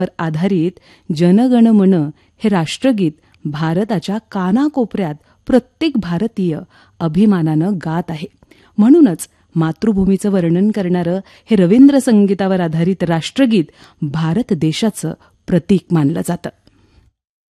वर आधारित जनगण मन हे राष्ट्रगीत भारताच्या कानाकोपऱ्यात प्रत्येक भारतीय अभिमानानं गात आहे. म्हणूनच मातृभूमीचं वर्णन करणारं हे रवींद्र संगीतावर आधारित राष्ट्रगीत भारत देशाचं प्रतीक मानलं जातं.